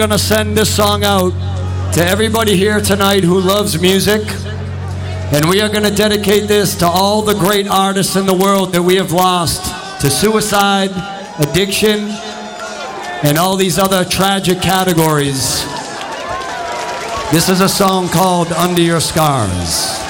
Gonna send this song out to everybody here tonight who loves music, and we are going to dedicate this to all the great artists in the world that we have lost to suicide, addiction, and all these other tragic categories. This is a song called Under Your Scars.